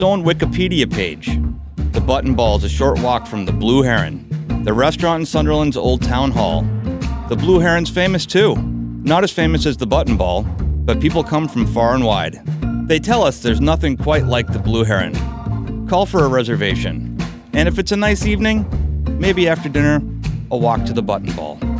own Wikipedia page. The Button Ball is a short walk from the Blue Heron, the restaurant in Sunderland's Old Town Hall. The Blue Heron's famous too. Not as famous as the Button Ball, but people come from far and wide. They tell us there's nothing quite like the Blue Heron. Call for a reservation. And if it's a nice evening, maybe after dinner, a walk to the Button Ball.